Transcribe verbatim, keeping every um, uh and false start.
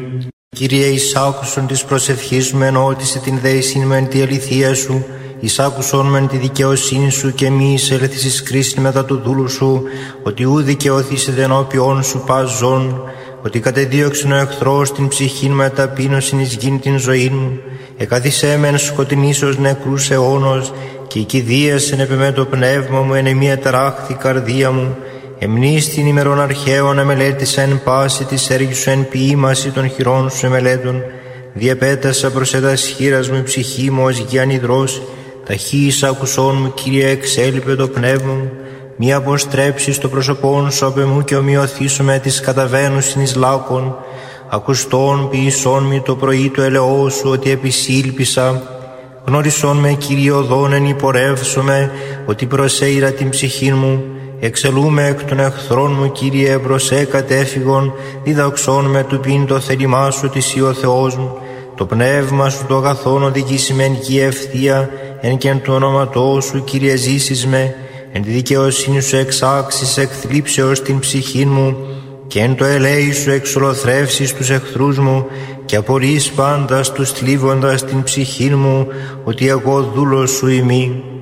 Κύριε, εισάκουσον της προσευχής μου, ενώτισε την δέησιν μεν τη αληθεία σου, εισάκουσον μεν τη δικαιοσύνη σου και μη εισέλθεις κρίσιν μετά του δούλου σου, ότι ου δικαιώθησε ενώπιον σου πας ζών, ότι κατεδίωξεν ο εχθρός την ψυχήν με ταπείνωσιν εις γην την ζωή μου, εκάθισέ μεν σκοτεινήσος νεκρούς αιώνος, και η κηδείας εν επεμέ το πνεύμα μου, εν εμία ταράχθη καρδία μου, εμνείς την ημερών αρχαίων εμελέτησα εν πάση της έργης σου εν ποίημαση των χειρών σου εμελέτων, διεπέτασα προς έτας χείρας μου η ψυχή μου ως γιάν υδρός, ταχύ εισάκουσόν μου, Κύριε, εξέλιπε το πνεύμα μου, μη αποστρέψεις το πρόσωπόν σου απ' εμού και ομοιωθήσω με τις καταβαίνουσιν εις λάκων, ακουστών ποιησόν μη το πρωί του ελεός σου, ότι επισήλπισα, γνώρισόν με, Κύριε, οδόν εν υπορεύσομαι, ότι προσέειρα την ψυχήν μου, εξελούμε εκ των εχθρών μου, Κύριε, προς ε κατέφυγον, διδαξών με του πίν το θέλημά σου, ότι εσύ ο Θεός μου, το πνεύμα σου το αγαθόν οδηγήσει με εν γη ευθεία, εν και εν του όνοματό σου, Κύριε, ζήσεις με, εν τη δικαιοσύνη σου εξάξεις εκ θλίψεως την ψυχήν μου, και εν το ελέη σου εξολοθρεύσεις τους εχθρούς μου, και απορείς πάντας τους θλίβοντας την ψυχήν μου, ότι εγώ δούλος σου ημί.